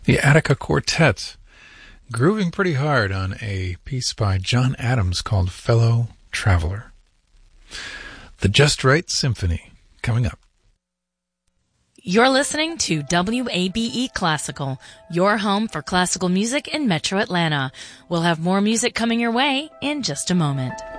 The Attica Quartet, grooving pretty hard on a piece by John Adams called Fellow Traveler. The Just Right Symphony, coming up. You're listening to WABE Classical, your home for classical music in Metro Atlanta. We'll have more music coming your way in just a moment.